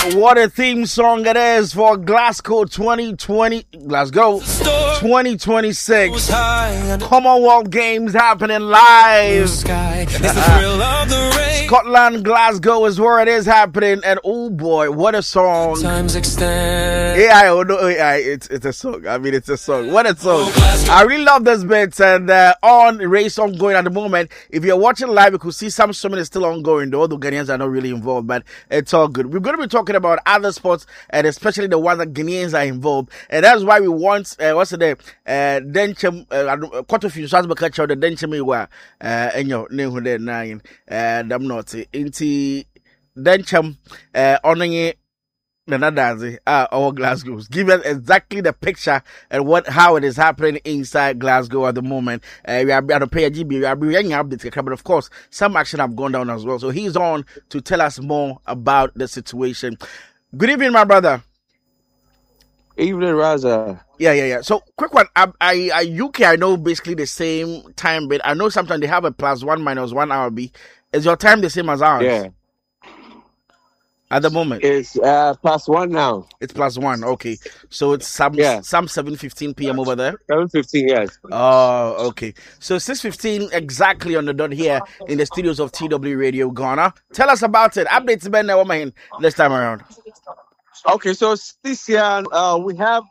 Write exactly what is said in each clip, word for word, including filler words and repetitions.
What a theme song it is for Glasgow twenty twenty, Glasgow twenty twenty-six Commonwealth Games happening live. Scotland, Glasgow is where it is happening, and oh boy, what a song! A I, oh no, A I, it's it's a song. I mean, it's a song. What a song! I really love this bit, and uh, on race ongoing at the moment. If you're watching live, you could see some swimming is still ongoing, though the Ghanaians are not really involved, but it's all good. We're going to be talking about other sports, and especially the ones that Ghanaians are involved, and that's why we want uh, what's the name? Uh, Denchem, uh, quite a few shots, but catch out the Denchem, uh, and your name with nine, and I'm not into Denchem, uh, honoring the Nadazi, uh, our Glasgow. Give us exactly the picture and what how it is happening inside Glasgow at the moment. Uh, we are going to pay a G B, we are bringing updates, but of course, some action have gone down as well. So he's on to tell us more about the situation. Good evening, my brother. Evening, Raza. Yeah, yeah, yeah. So, quick one. I, I, I, U K, I know basically the same time, but I know sometimes they have a plus one minus one hour B. Is your time the same as ours? Yeah. At the moment, it's uh, plus one now. It's plus one. Okay, so it's some yeah. some seven fifteen p m over there. Seven fifteen, yes. Oh, okay. So six fifteen exactly on the dot here in the studios of T W Radio Ghana. Tell us about it. Updates Ben woman this time around. Okay, so this year uh, we have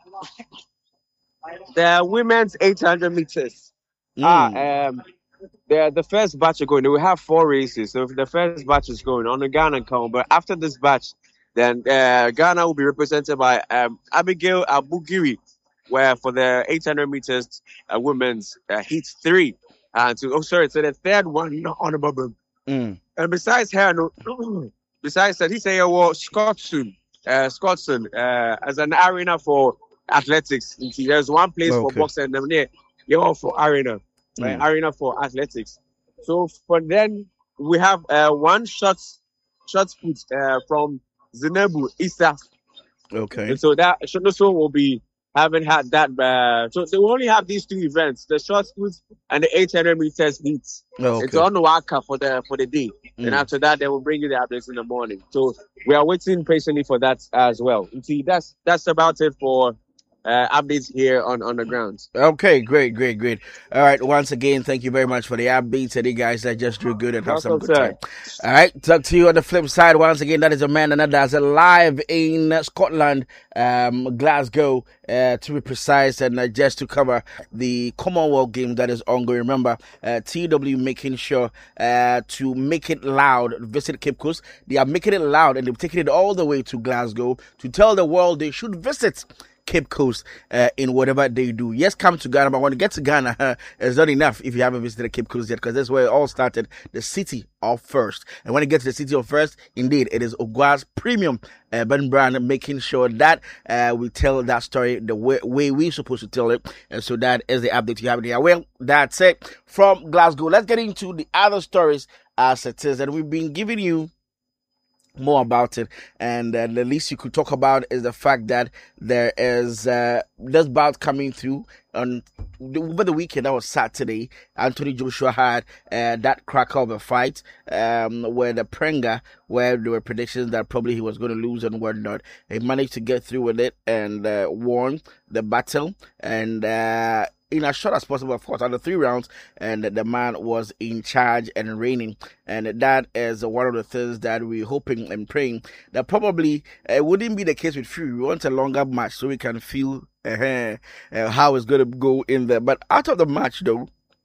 the women's eight hundred meters. Mm. Ah, um. The, the first batch are going. We have four races. So if the first batch is going on the Ghana account, but after this batch, then uh, Ghana will be represented by um, Abigail Abugiri, where for the eight hundred meters uh, women's uh, heat three. And to, oh, sorry, so the third one, not honorable. Mm. And besides her, no, besides that, he say, well, Scotland, uh, Scotland, uh, as an arena for athletics. There's one place okay. for boxing, and then you're for arena. Uh, mm. Arena for athletics. So for then we have uh, one shot shot put uh, from Zinebu Issa. Okay. And so that Shonoso will be having had that. Uh, so they will only have these two events: the shot put and the eight hundred meters heats. Okay. It's on the Waka for the for the day. Mm. And after that, they will bring you the updates in the morning. So we are waiting patiently for that as well. You see, that's that's about it for. Uh, updates here on, on the grounds. Okay, great, great, great. All right, once again, thank you very much for the updates. And you guys that just do good and have some good time. All right, talk to you on the flip side. Once again, that is Amanda Nadazi live in Scotland, um, Glasgow, uh, to be precise, and uh, just to cover the Commonwealth Games that is ongoing. Remember, uh, T W making sure uh, to make it loud. Visit Cape Coast. They are making it loud, and they've taken it all the way to Glasgow to tell the world they should visit Cape Coast uh, in whatever they do. Yes, come to Ghana, but when you get to Ghana, uh, it's not enough if you haven't visited Cape Coast yet, because that's where it all started, the city of First. And when you get to the city of First, indeed, it is Ogwa's premium urban brand, making sure that uh, we tell that story the way, way we're supposed to tell it. And so that is the update you have here. Well, that's it from Glasgow. Let's get into the other stories as it is. And we've been giving you more about it, and uh, the least you could talk about is the fact that there is uh, this bout coming through on over the weekend. That was Saturday. Anthony Joshua had uh, that cracker of a fight um, where the Prenga, where there were predictions that probably he was going to lose and whatnot. He managed to get through with it and uh, won the battle, and uh, in as short as possible, of course, under three rounds, and the man was in charge and reigning. And that is one of the things that we're hoping and praying that probably uh, wouldn't be the case with Fury. We want a longer match so we can feel uh, uh, how it's going to go in there. But out of the match, though,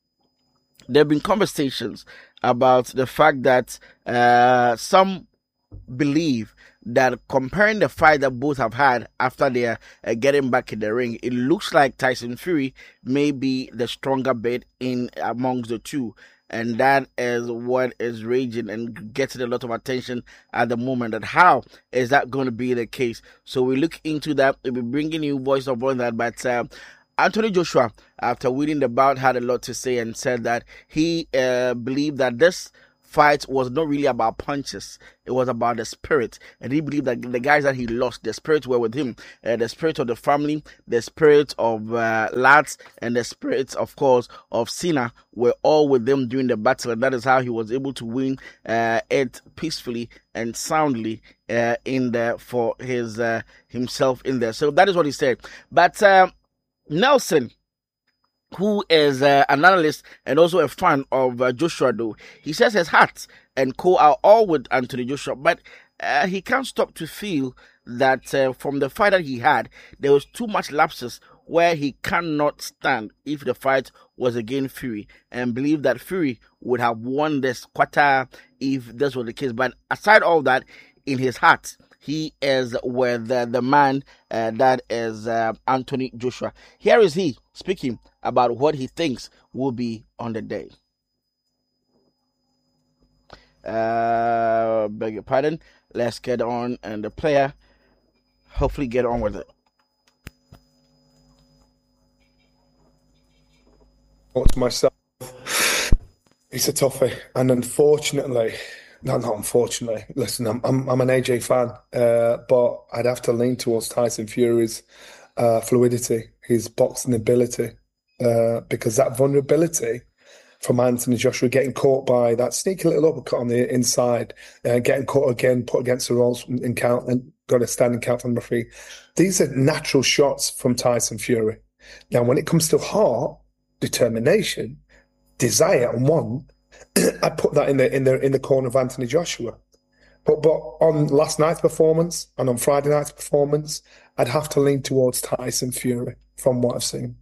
there have been conversations about the fact that uh, some believe that comparing the fight that both have had after they're uh, getting back in the ring, it looks like Tyson Fury may be the stronger bet in amongst the two. And that is what is raging and getting a lot of attention at the moment. And how is that going to be the case? So we look into that. We'll be bringing you voice of on that. But uh, Anthony Joshua, after winning the bout, had a lot to say and said that he uh, believed that this fight was not really about punches. It was about the spirit. And he believed that the guys that he lost, the spirits were with him. Uh, the spirit of the family, the spirit of uh, Lads, and the spirits, of course, of Cena were all with them during the battle. And that is how he was able to win uh, it peacefully and soundly uh, in there for his uh, himself in there. So that is what he said. But uh, Nelson, who is uh, an analyst and also a fan of uh, Joshua, though, he says his heart and co are all with Anthony Joshua, but uh, he can't stop to feel that uh, from the fight that he had, there was too much lapses where he cannot stand if the fight was against Fury, and believe that Fury would have won this quarter if this was the case. But aside all that, in his heart, he is with uh, the man uh, that is uh, Anthony Joshua. Here is he speaking about what he thinks will be on the day. Uh, beg your pardon. Let's get on, and the player hopefully get on with it. To myself, it's a toughie, and unfortunately. No, not unfortunately. Listen, I'm I'm, I'm an A J fan, uh, but I'd have to lean towards Tyson Fury's uh, fluidity, his boxing ability, uh, because that vulnerability from Anthony Joshua getting caught by that sneaky little uppercut on the inside, uh, getting caught again, put against the rolls in count, and got a standing count from the referee. These are natural shots from Tyson Fury. Now, when it comes to heart, determination, desire, and want, I put that in the in the in the corner of Anthony Joshua, but but on last night's performance and on Friday night's performance, I'd have to lean towards Tyson Fury from what I've seen.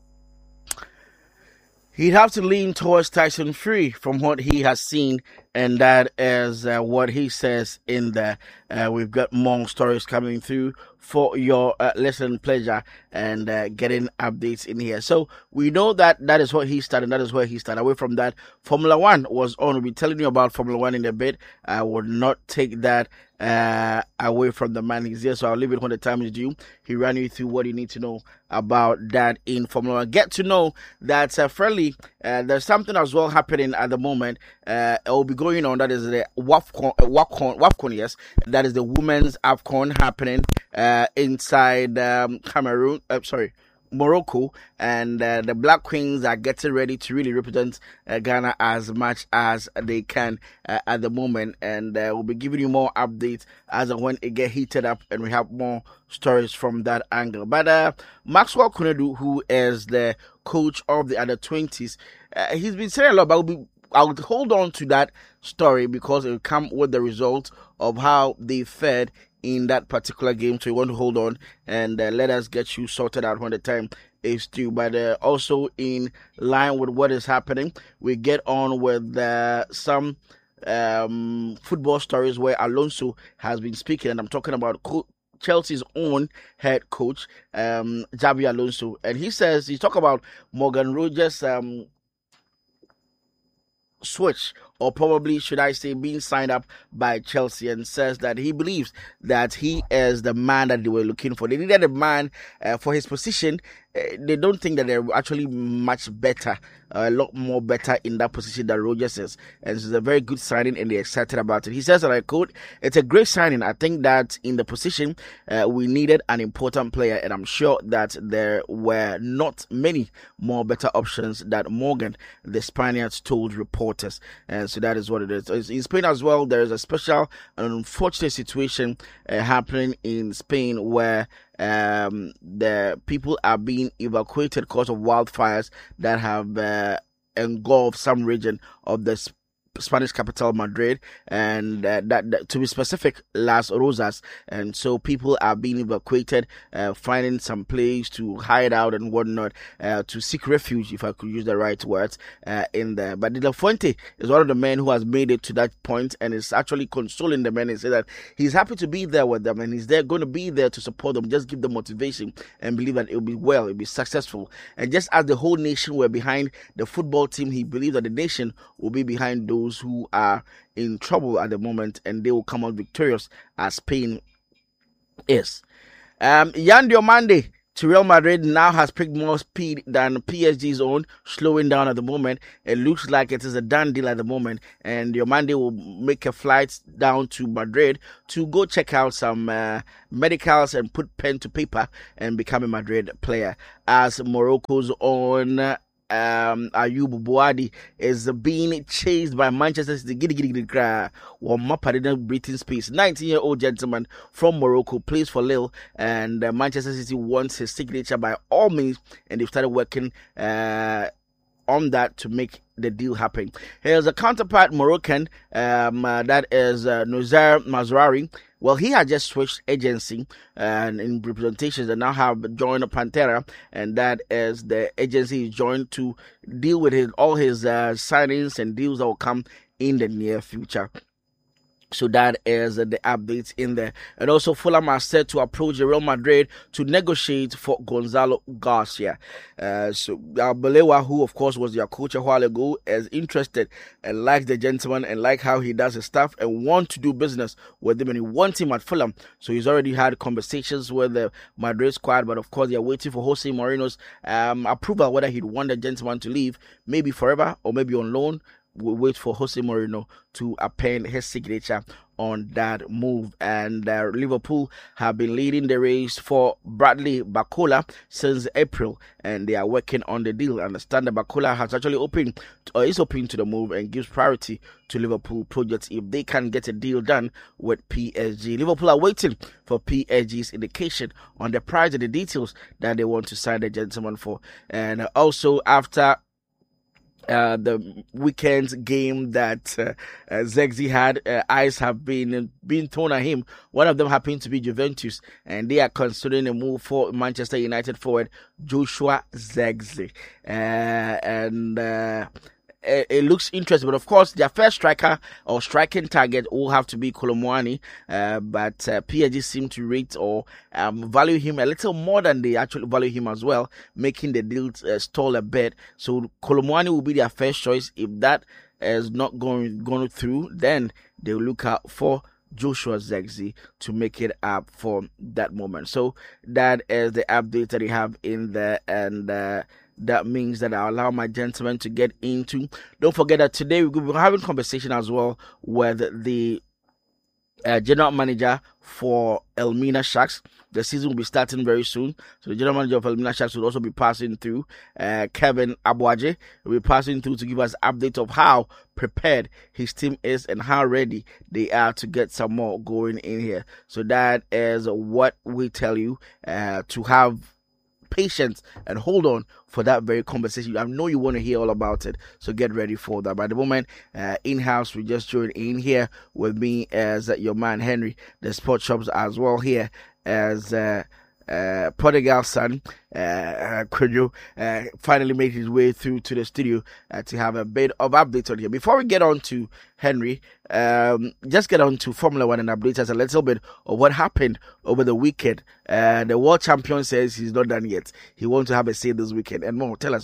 He'd have to lean towards Tyson Fury from what he has seen, and that is uh, what he says in there. Uh, we've got more stories coming through for your uh, listening pleasure and uh, getting updates in here. So we know that that is what he started. That is where he started. Away from that, Formula One was on. We'll be telling you about Formula One in a bit. I will not take that uh, away from the man. He's here, so I'll leave it when the time is due. He ran you through what you need to know about that in Formula One. Get to know that uh, friendly. Uh, there's something as well happening at the moment. Uh, it will be going on. That is the WAFCON, uh, WAFCON, WAFCON, yes. That is the women's AFCON happening uh, inside um, Cameroon. Uh, sorry. Morocco, and uh, the Black Queens are getting ready to really represent uh, Ghana as much as they can uh, at the moment, and uh, we'll be giving you more updates as and when it get heated up and we have more stories from that angle. But uh, Maxwell Konadu, who is the coach of the under twenties, uh, he's been saying a lot, but I'll be I would hold on to that story because it will come with the result of how they fared in that particular game. So you want to hold on and uh, let us get you sorted out when the time is due. But uh, also in line with what is happening, we get on with uh, some um, football stories where Alonso has been speaking, and I'm talking about co- Chelsea's own head coach, um, Xabi Alonso, and he says, he talk about Morgan Rogers' um, switch, or probably should I say being signed up by Chelsea, and says that he believes that he is the man that they were looking for. They needed a man uh, for his position. Uh, they don't think that they're actually much better, uh, a lot more better in that position than Rogers is. And it's a very good signing, and they're excited about it. He says, and I quote, "It's a great signing. I think that in the position, uh, we needed an important player, and I'm sure that there were not many more better options than Morgan," the Spaniards told reporters. And so that is what it is. In Spain as well, there is a special and unfortunate situation uh, happening in Spain where um, the people are being evacuated because of wildfires that have uh, engulfed some region of the Sp- Spanish capital, Madrid, and uh, that, that to be specific, Las Rosas. And so people are being evacuated, uh, finding some place to hide out and whatnot, uh, to seek refuge, if I could use the right words, uh, in there. But De La Fuente is one of the men who has made it to that point and is actually consoling the men and say that he's happy to be there with them, and he's there going to be there to support them, just give them motivation and believe that it will be well, it will be successful. And just as the whole nation were behind the football team, he believes that the nation will be behind those who are in trouble at the moment, and they will come out victorious as Spain is. Um, Yan Diomande to Real Madrid now has picked more speed than P S G's own, slowing down at the moment. It looks like it is a done deal at the moment, and Diomande will make a flight down to Madrid to go check out some uh, medicals and put pen to paper and become a Madrid player. As Morocco's own uh, Um, Ayub Boadi is being chased by Manchester City. Giddy giddy giddy cry. One Mapadina breathing space. nineteen-year-old gentleman from Morocco plays for Lille, and uh, Manchester City wants his signature by all means, and they've started working uh, on that to make the deal happen. Here's a counterpart Moroccan, um, uh, that is uh, Nozair Mazraoui. Well, he had just switched agency and in representations and now have joined Pantera, and that is the agency he's joined to deal with his, all his uh, signings and deals that will come in the near future. So that is uh, the updates in there. And also Fulham are set to approach Real Madrid to negotiate for Gonzalo Garcia. Uh, so Balewa, who of course was their coach a while ago, is interested and likes the gentleman and like how he does his stuff and want to do business with him, and he wants him at Fulham. So he's already had conversations with the Madrid squad, but of course they're waiting for Jose Mourinho's um, approval whether he'd want the gentleman to leave, maybe forever or maybe on loan. We'll wait for Jose Mourinho to append his signature on that move. And uh, Liverpool have been leading the race for Bradley Barcola since April, and they are working on the deal. I understand that Barcola has actually opened or is open to the move and gives priority to Liverpool projects if they can get a deal done with P S G. Liverpool are waiting for P S G's indication on the price and the details that they want to sign the gentleman for. And also after Uh, the weekend's game that uh, uh, Zexi had, uh, eyes have been uh, been thrown at him. One of them happened to be Juventus, and they are considering a move for Manchester United forward Joshua Zexi. Uh, and uh, it, it looks interesting, but of course, their first striker or striking target will have to be Kolo Muani. Uh, but uh, P S G seem to rate or um, value him a little more than they actually value him as well, making the deal uh, stall a bit. So Kolo Muani will be their first choice. If that is not going going through, then they will look out for Joshua Zexi to make it up for that moment. So that is the update that we have in there, and uh, that means that I'll allow my gentlemen to get into. Don't forget that today we're having conversation as well with the uh, general manager for Elmina Sharks. The season will be starting very soon, so the general manager of Elmina Sharks will also be passing through. Uh, Kevin Abuaje will be passing through to give us update of how prepared his team is and how ready they are to get some more going in here. So that is what we tell you, uh, to have patience and hold on for that very conversation. I know you want to hear all about it, so get ready for that. By the moment, uh, in-house, we just joined in here with me as uh, your man Henry, the sports shops as well here as uh, uh, Prodigal Son, uh, uh, Kujo, uh, finally made his way through to the studio uh, to have a bit of updates on here. Before we get on to Henry, um, just get on to Formula One and update us a little bit of what happened over the weekend. Uh, the world champion says he's not done yet. He wants to have a say this weekend. And more, tell us.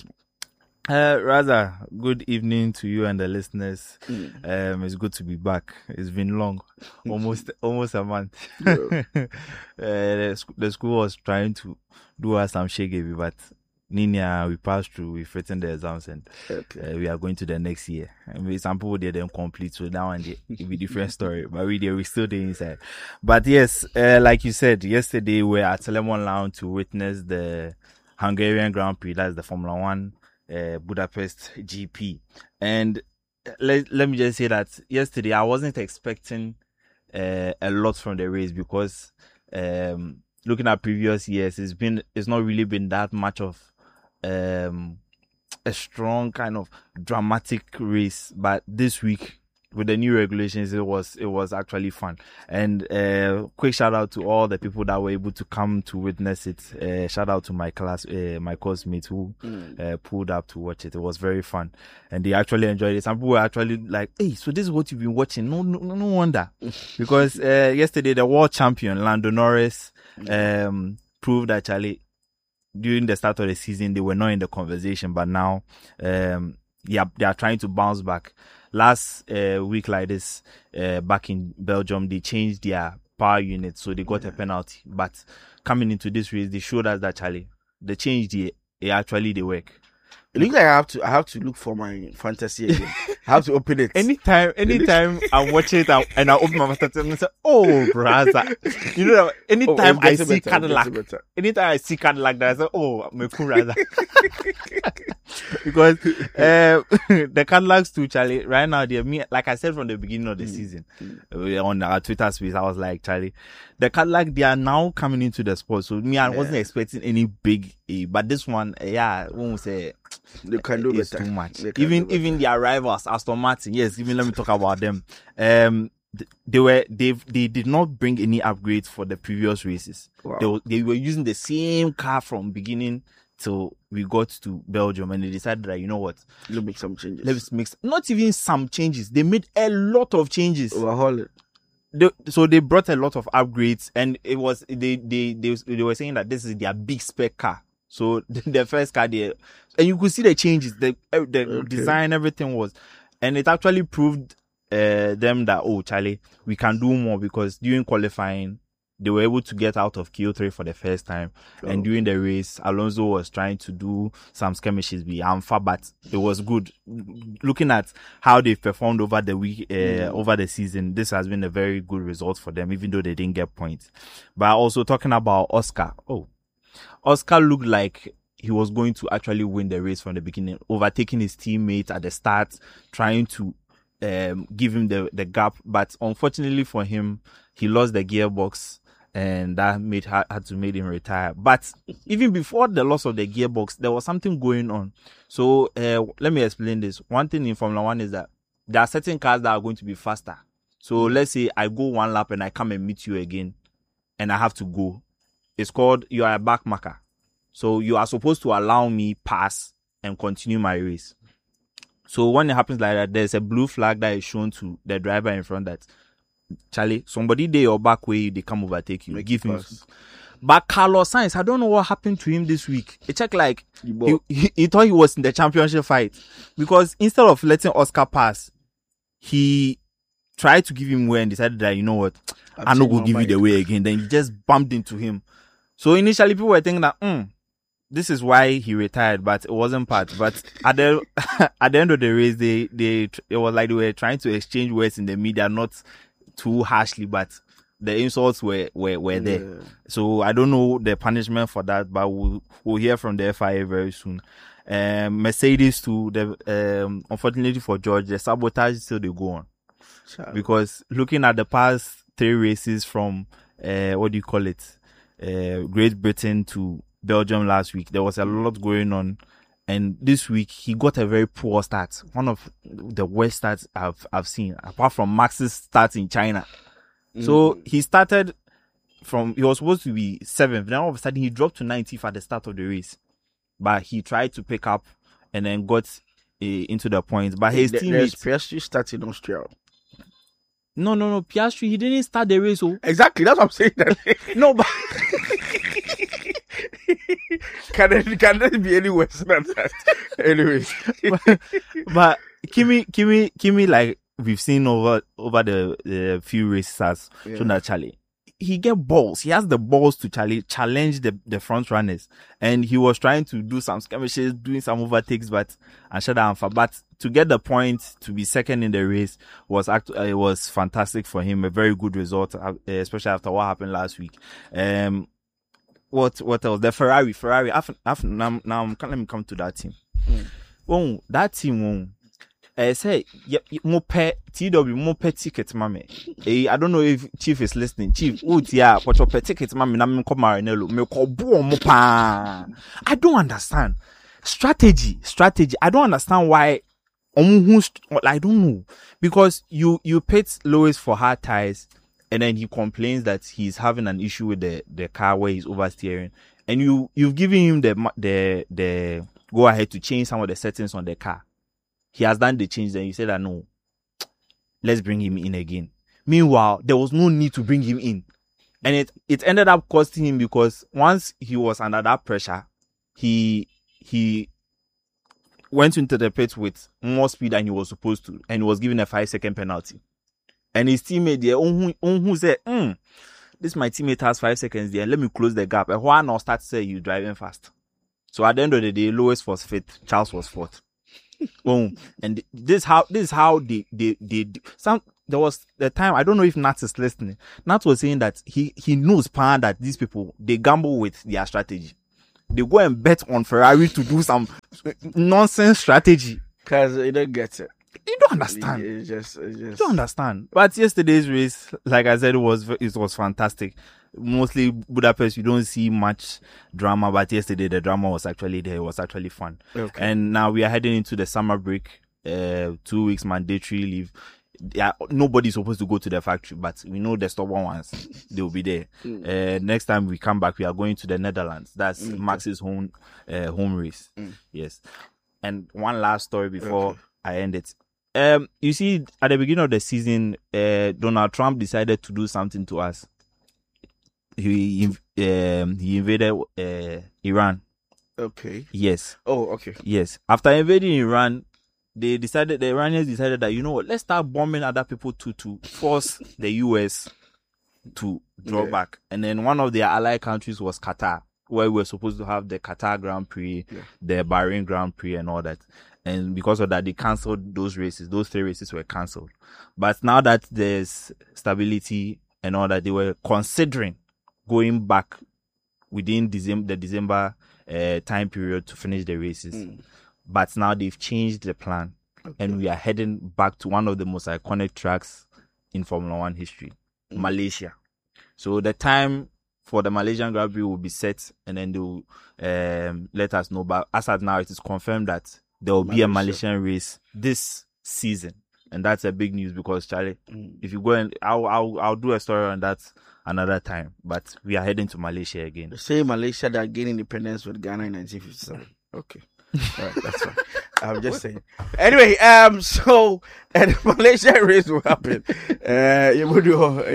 Uh, Raza, good evening to you and the listeners. Mm. Um, it's good to be back. It's been long, almost almost a month. Yeah. uh, the, the school was trying to do us some shaggy, but Nina, we passed through, we've written the exams, and okay. uh, we are going to the next year. I mean, some people they didn't complete, so now and then it'll be a different story. But we there, we still there inside. But yes, uh, like you said, yesterday we were at Lemon Lounge to witness the Hungarian Grand Prix. That's the Formula One. Uh, Budapest G P, and let, let me just say that yesterday I wasn't expecting uh, a lot from the race because um, looking at previous years, it's been it's not really been that much of um, a strong kind of dramatic race. But this week with the new regulations, it was it was actually fun. And uh, quick shout out to all the people that were able to come to witness it. Uh, shout out to my class, uh, my course mates who mm. uh, pulled up to watch it. It was very fun, and they actually enjoyed it. Some people were actually like, "Hey, so this is what you've been watching?" No, no, no wonder, because uh, yesterday the world champion Lando Norris um, proved that actually during the start of the season they were not in the conversation, but now um, yeah, they are trying to bounce back. Last uh, week like this, uh, back in Belgium, they changed their power unit, so they got yeah. a penalty. But coming into this race, they showed us that Charlie, the change they, they actually they work. It looks like I have to I have to look for my fantasy again. I have to open it. Anytime, anytime I watch it and, and I open my fantasy, I say, "Oh, brother!" You know, anytime oh, I see better, Cadillac, anytime I see Cadillac, I say, "Oh, I'm a cool rather." Because uh, the Cadillacs too, Charlie. Right now, they're me. Like I said from the beginning of the mm. season, mm. on our Twitter space, I was like, Charlie, the Cadillac, they are now coming into the sport. So me, I yeah. wasn't expecting any big, uh, but this one, uh, yeah, won't say. They can do it's better. Too much. Even even their rivals, Aston Martin. Yes, even let me talk about them. Um, they were they they did not bring any upgrades for the previous races. Wow. They were, they were using the same car from beginning till we got to Belgium, and they decided that, you know what, let's make some changes. Let's make not even some changes. They made a lot of changes. Overhaul it. They, so they brought a lot of upgrades, and it was they they they they were saying that this is their big spec car. So the first car there, and you could see the changes, the the okay. design, everything was, and it actually proved uh, them that, oh, Charlie, we can do more, because during qualifying they were able to get out of Q three for the first time, oh. and during the race Alonso was trying to do some skirmishes with Alfa, but it was good. Looking at how they performed over the week, uh, mm. over the season, this has been a very good result for them, even though they didn't get points. But also talking about Oscar, oh. Oscar looked like he was going to actually win the race from the beginning, overtaking his teammate at the start, trying to um, give him the, the gap. But unfortunately for him, he lost the gearbox, and that made had to make him retire. But even before the loss of the gearbox, there was something going on. So uh, let me explain this. One thing in Formula One is that there are certain cars that are going to be faster. So let's say I go one lap and I come and meet you again, and I have to go. It's called, you are a backmarker. So you are supposed to allow me pass and continue my race. So when it happens like that, there's a blue flag that is shown to the driver in front that, Charlie, somebody there or back way, they come overtake you. Make give him. But Carlos Sainz, I don't know what happened to him this week. It checked like he, he, he thought he was in the championship fight, because instead of letting Oscar pass, he tried to give him way and decided that, you know what, I've I'm not going to give you the way again. Then he just bumped into him. So initially people were thinking that, mm, this is why he retired, but it wasn't part. But at the at the end of the race, they they it was like they were trying to exchange words in the media, not too harshly, but the insults were were, were there. Yeah. So I don't know the punishment for that, but we'll, we'll hear from the F I A very soon. Um, Mercedes too. The um, unfortunately for George, the sabotage still they go on, sure. Because looking at the past three races from uh, what do you call it? Uh, Great Britain to Belgium last week, there was a lot going on, and this week he got a very poor start, one of the worst starts I've I've seen, apart from Max's start in China. Mm. So he started from, he was supposed to be seventh, then all of a sudden he dropped to ninetieth at the start of the race, but he tried to pick up and then got uh, into the points. But his teammates, Piastri started in Austria. No, no, no. Piastri, he didn't start the race. Oh. Exactly, that's what I'm saying. No, but can it can it be any worse than that? Anyways, but, but Kimi, Kimi, Kimi, like we've seen over over the, the few races, yeah. So that Charlie, he get balls. He has the balls to Charlie challenge the, the front runners, and he was trying to do some skirmishes, doing some overtakes, but and shut down for. But to get the point to be second in the race was act- uh, it was fantastic for him. A very good result, uh, especially after what happened last week. Um, what what else? The Ferrari, Ferrari. After, after, now, now let me come to that team. Mm. Oh, that team. Oh, I say, mo pe T W, mo pe ticket, mame. Eh, I don't know if Chief is listening. Chief, oh yeah, but your pe ticket, mame. Na me come Maranello, me call boom mo pa. I don't understand strategy, strategy. I don't understand why. I don't know, because you you pit Lewis for hard tires, and then he complains that he's having an issue with the, the car where he's oversteering, and you you've given him the the the go ahead to change some of the settings on the car. He has done the change, then you said that no, let's bring him in again. Meanwhile, there was no need to bring him in, and it it ended up costing him, because once he was under that pressure, he he. went into the pit with more speed than he was supposed to, and he was given a five second penalty. And his teammate there, who, who said, hmm, this my teammate has five seconds there, let me close the gap. And why not start to say you driving fast? So at the end of the day, Lewis was fifth, Charles was fourth. Boom. And this how this is how they they they some there was the time, I don't know if Nat is listening. Nat was saying that he he knows pan that these people, they gamble with their strategy. They go and bet on Ferrari to do some nonsense strategy. Because you don't get it. You don't understand. It's just, it's just... You don't understand. But yesterday's race, like I said, it was it was fantastic. Mostly Budapest, you don't see much drama, but yesterday the drama was actually there. It was actually fun. Okay. And now we are heading into the summer break. Uh, two weeks mandatory leave. Yeah, nobody's supposed to go to the factory, but we know the stubborn ones, they will be there. Mm. Uh, next time we come back, we are going to the Netherlands. That's mm. Max's home uh, home race. Mm. Yes. And one last story before okay. I end it. Um, you see, at the beginning of the season, uh, Donald Trump decided to do something to us. He um, he invaded uh, Iran. Okay. Yes. Oh, okay. Yes. After invading Iran, they decided, the Iranians decided that, you know what, let's start bombing other people too, to force the U S to draw yeah. back. And then one of their allied countries was Qatar, where we were supposed to have the Qatar Grand Prix, yeah. the Bahrain Grand Prix and all that. And because of that, they cancelled those races. Those three races were cancelled. But now that there's stability and all that, they were considering going back within December, the December uh, time period to finish the races. Mm. But now they've changed the plan. Okay. And we are heading back to one of the most iconic tracks in Formula One history, mm. Malaysia. So the time for the Malaysian Grand Prix will be set, and then they'll um, let us know. But as of now, it is confirmed that there will Malaysia. be a Malaysian race this season. And that's a big news because, Charlie, mm. if you go and I'll, I'll, I'll do a story on that another time. But we are heading to Malaysia again. The same Malaysia that gained independence with Ghana in nineteen fifty-seven. Okay. All right, that's fine. I'm just saying. Anyway, um, so uh, the Malaysia race will happen. Uh, you will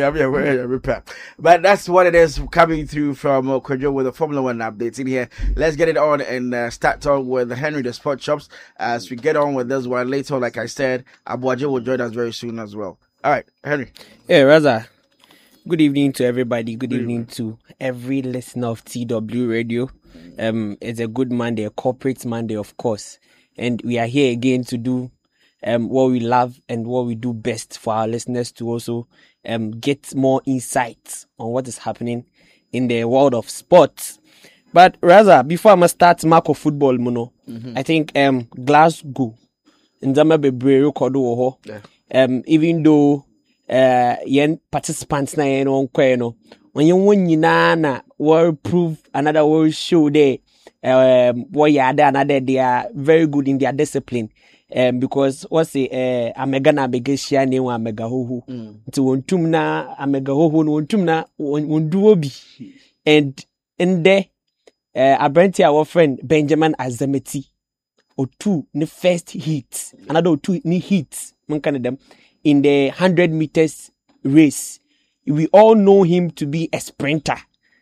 do, but that's what it is coming through from uh, Kwadwo with the Formula One updates in here. Let's get it on and uh, start on with Henry the Sport Shops. As we get on with this one later, like I said, Abuaje will join us very soon as well. All right, Henry. Hey, Raza. Good evening to everybody. Good, Good evening, evening to every listener of T W Radio. Um, it's a good Monday, a corporate Monday, of course. And we are here again to do um what we love and what we do best for our listeners to also um get more insights on what is happening in the world of sports. But rather, before I must start Marco football, Mono, mm-hmm. I think um Glasgow in Zambia record um even though uh yen participants na yen on kweno when you win nyina na world prove another world show there um what you are another they are very good in their discipline um because what's the uh amega na begeshia ne wa amega hoho nti wontum na amega hoho no wontum na wondu obi and in there uh abrenti our friend Benjamin Azameti otu ne first hit another otu ni hits man kind of them in the one hundred meters race. We all know him to be a sprinter.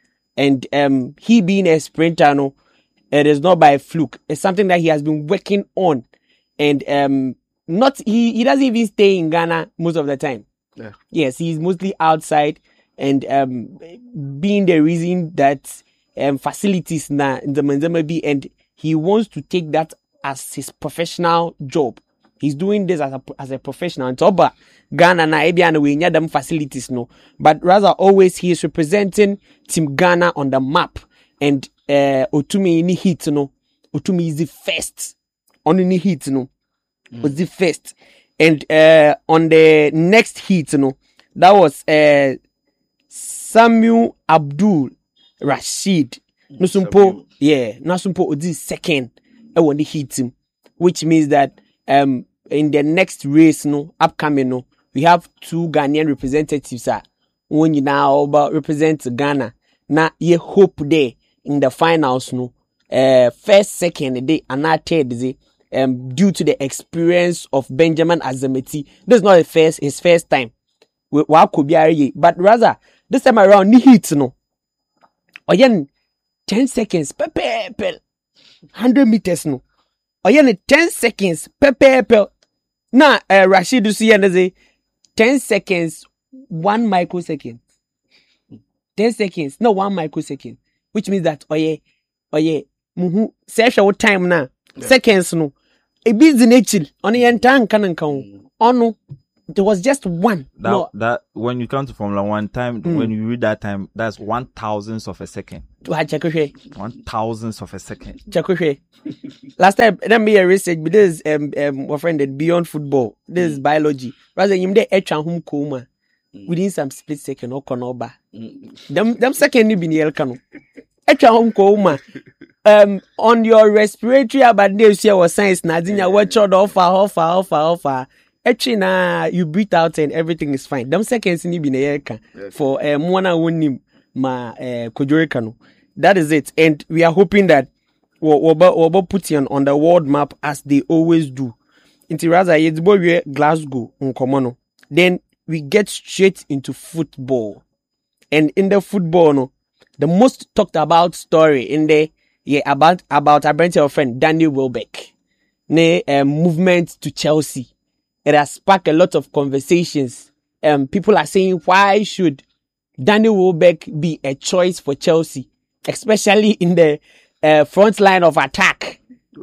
And um, he being a sprinter, no, it is not by fluke. It's something that he has been working on. And um, not he, he doesn't even stay in Ghana most of the time. Yeah. Yes, he's mostly outside. And um, being the reason that um, facilities na in the Manzama and he wants to take that as his professional job. He's doing this as a, as a professional. And Toba, Ghana na ebiana we need them facilities no. But rather always he is representing Team Ghana on the map. And uh Otumi ni hit no. Otumi is the first. On any hit no. Mm. Was the first. And uh on the next hit no. That was uh Samuel Abdul Rashid. No sumpo yeah, no sumpo odi second. I want to hit him. Which means that um in the next race no upcoming no we have two Ghanaian representatives ah when you now about represent Ghana na ye hope there in the finals no uh first second day and not third day um due to the experience of Benjamin Azameti. This is not the first his first time we could be but rather this time around ni hit no again ten seconds pepe one hundred meters no again ten seconds pepe pepe. Na uh, Rashid Usiya say ten seconds, one microsecond. ten seconds, no one microsecond. Which means that, oh yeah, oh yeah, muhu, session time now, seconds no. A busy nature, on the entire canon count. Oh no, there was just one. That, no. that when you come to Formula One time, mm. when you read that time, that's one thousandth of a second. One thousandth of a second. Last time, let me a research, but this is um um my friend that beyond football. This is biology. Rather, you may etch and home coma within some split second or conoba. Them them second you be near cano. Etch and home coma. Um, on your respiratory abundance, here was science. Nadinya, watch out, offer, offer, offer, offer. Actually, nah, you breathe out and everything is fine. Them seconds in the air for um one and ma uh Kojorikano. That is it, and we are hoping that we'll, we'll, we'll put you on, on the world map as they always do. Into rather, it's boy Glasgow on Comono. Then we get straight into football, and in the football, no, the most talked about story in the yeah about about our brother friend Daniel Welbeck, ne uh, movement to Chelsea. It has sparked a lot of conversations. Um, people are saying, why should Daniel Welbeck be a choice for Chelsea, especially in the uh, front line of attack?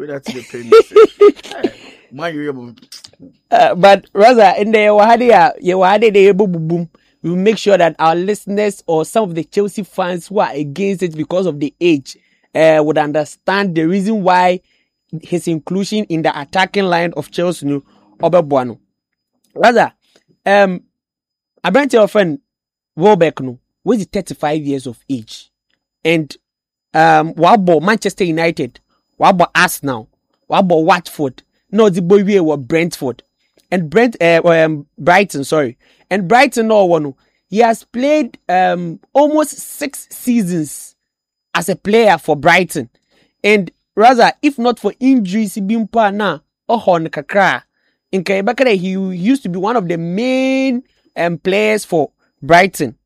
uh, but rather, in the Wahadi, boom, we will make sure that our listeners or some of the Chelsea fans who are against it because of the age uh, would understand the reason why his inclusion in the attacking line of Chelsea. No, Oberbuano. Rather, um, I brought your friend Welbeck no, was thirty-five years of age, and um, Wabo Manchester United, Wabo Arsenal, Wabo Watford, no the boy we were Brentford, and Brent, uh, um, Brighton, sorry, and Brighton no one. He has played um almost six seasons as a player for Brighton, and rather, if not for injuries, he been pa na ohon kakra. In Kaibakare, he used to be one of the main um, players for Brighton.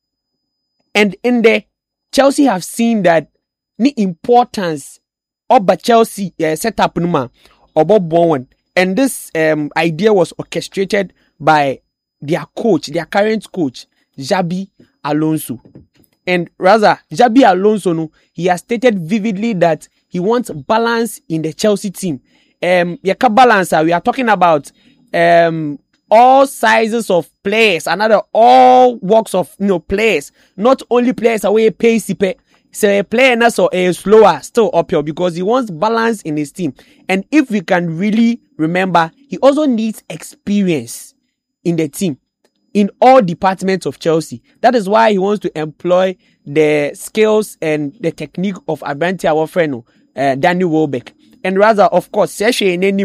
And in the Chelsea have seen that the importance of the Chelsea uh, setup numa about Bowen. And this um, idea was orchestrated by their coach, their current coach, Xabi Alonso. And rather, Xabi Alonso, no, he has stated vividly that he wants balance in the Chelsea team. Um, Yaka balance, we are talking about um all sizes of players, another all walks of you know players, not only players away pace, so a player now so a slower still up here because he wants balance in his team. And if we can really remember, he also needs experience in the team in all departments of Chelsea. That is why he wants to employ the skills and the technique of Abrante Awofreno, uh, Daniel Welbeck. And rather, of course, uh,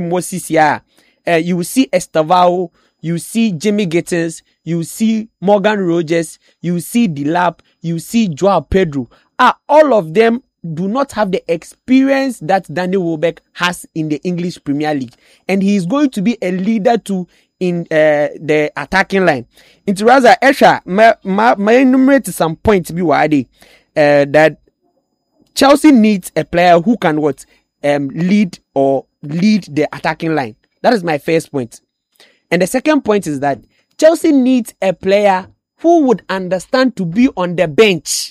you will see Estevao, you see Jimmy Gittins, you see Morgan Rogers, you see Delap, you see Joao Pedro. Ah, all of them do not have the experience that Daniel Welbeck has in the English Premier League. And he is going to be a leader too in uh, the attacking line. Into rather, Esha, my enumerate some points be wide uh, that Chelsea needs a player who can what? Um, lead or lead the attacking line. That is my first point. And the second point is that Chelsea needs a player who would understand to be on the bench.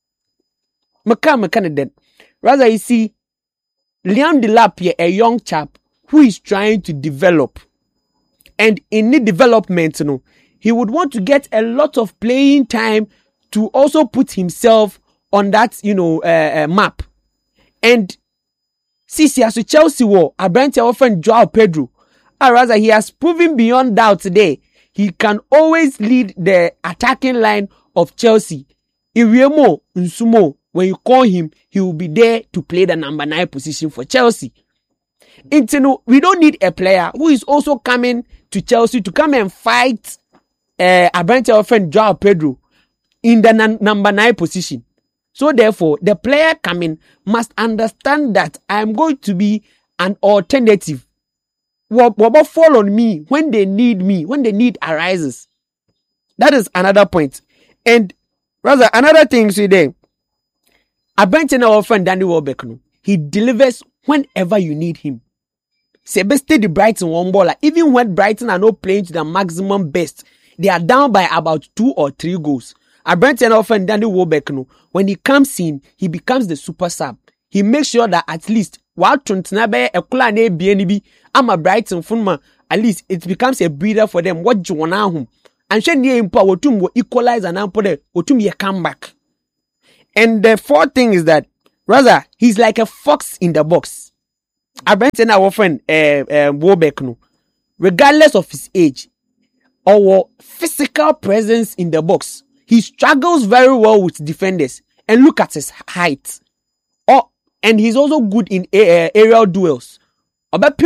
Rather, you see, Liam Delap here, a young chap who is trying to develop. And in the development, you know, he would want to get a lot of playing time to also put himself on that, you know, uh, uh, map. And see, as Chelsea war, Abrante often Joao Pedro, or rather, he has proven beyond doubt today he can always lead the attacking line of Chelsea. Iriemo Nsumo, when you call him, he will be there to play the number nine position for Chelsea. Intino, we don't need a player who is also coming to Chelsea to come and fight uh, Abrante often Joao Pedro in the n- number nine position. So therefore, the player coming must understand that I am going to be an alternative. What will fall on me when they need me, when the need arises. That is another point. And rather, another thing today, Abrante our friend Danny Welbeck, he delivers whenever you need him. say best the Brighton one ball. Like, even when Brighton are not playing to their maximum best, they are down by about two or three goals. Abrante often Danny Welbeck, no, when he comes in, he becomes the super sub. He makes sure that at least while Tontinabe a Kulane B N B, I'm a Brighton Funma, at least it becomes a breather for them. What you want home? And she near him power to will equalize and now put it or to me a comeback. And the fourth thing is that rather he's like a fox in the box. Abrante and our friend uh, uh, Welbeck, no, regardless of his age or physical presence in the box, he struggles very well with defenders. And look at his height. Oh, and he's also good in uh, aerial duels. That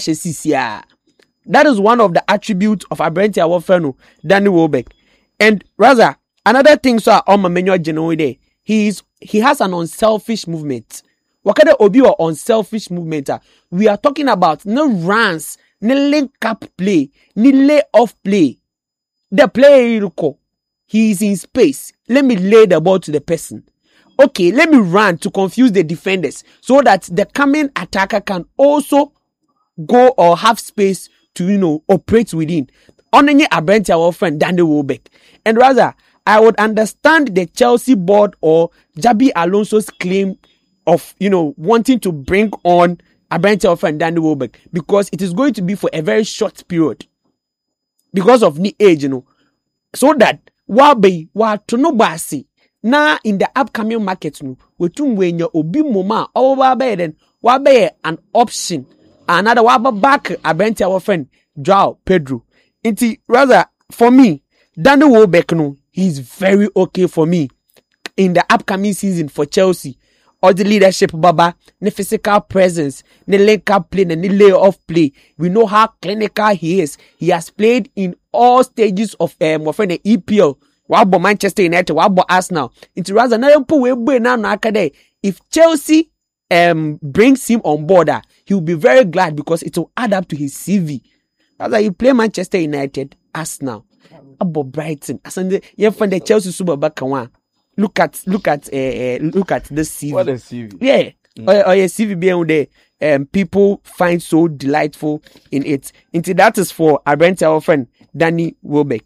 is one of the attributes of Abrante Awofeno, Danny Welbeck. And rather, another thing so on my menu general he is he has an unselfish movement. What kind of obi or unselfish movement? We are talking about no runs, no link up play, no lay off play. The player he is in space. Let me lay the ball to the person. Okay, let me run to confuse the defenders so that the coming attacker can also go or have space to, you know, operate within. Only Abrante our friend Danny Welbeck. And rather, I would understand the Chelsea board or Jabi Alonso's claim of, you know, wanting to bring on Abrante our friend Danny Welbeck because it is going to be for a very short period because of the age, you know, so that wabe wa tono basi na in the upcoming market no wetum wenya obi moma or wabe then wabe an option another wabe back Abrante our friend Joao Pedro. Inti rather for me Danny Welbeck no he's very okay for me in the upcoming season for Chelsea. Or the leadership baba, the physical presence, the link up play, and the lay off play. We know how clinical he is. He has played in all stages of um the E P L. Wabo Manchester United, wabo Arsenal. Into rather na yempo we na na akade. If Chelsea um brings him on board, he will be very glad because it will add up to his C V. Rather you play Manchester United, Arsenal, abo Brighton. Asande you find the Chelsea super back one. Look at, look at, uh, uh, look at the C V. What a C V. Yeah. Mm. Or, or a C V being there, um, people find so delightful in it. Into that is for Abrante, our friend, Danny Welbeck.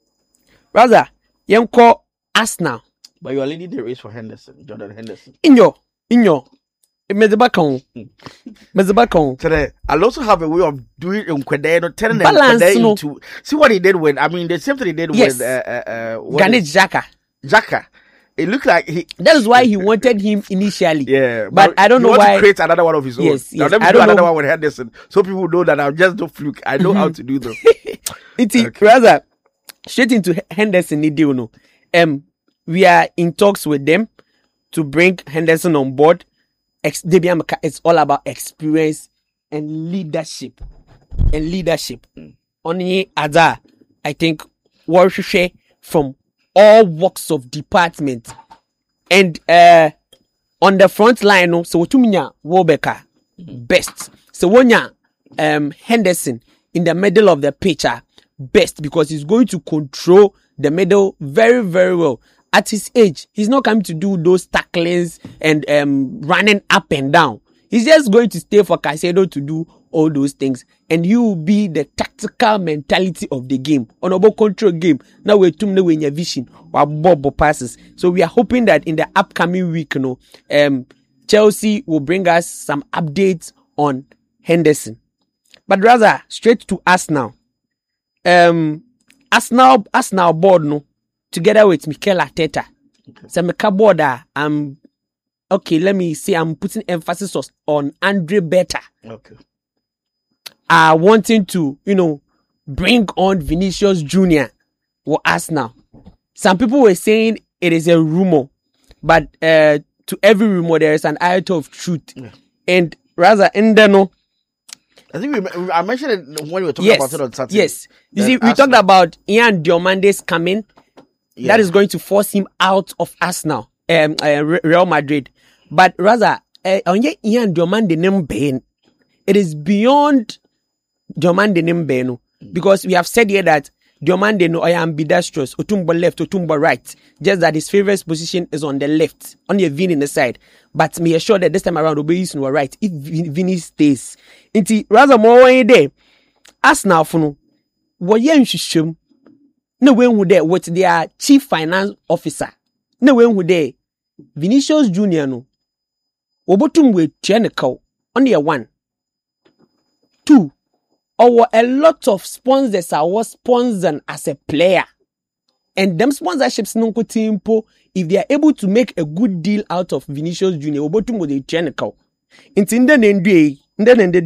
Rather, you call Arsenal. But you are leading the race for Henderson, Jordan Henderson. In your, in your, Mezabakon. Mezabakon. So I'll also have a way of doing it, turning them into, see what he did with, I mean, the same thing he did yes. with, uh, uh, uh Granit Xhaka. Xhaka. It looked like he. That is why he wanted him initially. Yeah, but, but I don't know why. To create another one of his own. Yes, now yes. let me I do don't another know. one with Henderson, so people know that I'm just no fluke. I know mm-hmm. how to do them. It's okay. Rather straight into Henderson. You know, um, we are in talks with them to bring Henderson on board. Ex- it's all about experience and leadership, and leadership. Mm. Only other, I think, what should share from all walks of department. And uh, on the front line, no, so Tuminya Welbeck best. So Wonya um Henderson in the middle of the picture best because he's going to control the middle very, very well. At his age, he's not coming to do those tacklings and um running up and down. He's just going to stay for Caicedo to do all those things, and he will be the tactical mentality of the game, honorable control game. Now we're tumne when your vision or bobo passes. So we are hoping that in the upcoming week, you know, um, Chelsea will bring us some updates on Henderson. But rather straight to Arsenal. Um, Arsenal, Arsenal board, no, together with Mikel Arteta. Okay. So Mikel board, um. Okay, let me say I'm putting emphasis on Andre Beta. Okay. Uh, wanting to, you know, bring on Vinicius Junior for Arsenal. Some people were saying it is a rumor, but uh, to every rumor there is an iota of truth. Yeah. And rather, in the no. I think we, I mentioned it when we were talking yes, about it on Saturday. Yes. You see, we Arsenal. talked about Ian Diomandis coming. Yeah. That is going to force him out of Arsenal, um, uh, Real Madrid. But rather, uh, Ian Diomandis, it is beyond Diomandis, because we have said here that Diomande no I am ambidextrous, Otumbo left, Otumbo right. Just that his favorite position is on the left, on the Vini in the side. But me assure that this time around Obi using no right. If Vini stays, inti rather more one day. As now for no, what yen shishum. No one who there with their chief finance officer. No one who there. Vinicius Junior no. Obotum we Chenical. Only a one. Two. Or a lot of sponsors are was sponsoring as a player. And them sponsorships no timpo, if they are able to make a good deal out of Vinicius Junior, obotum with a Chenical. It's in the end, in the end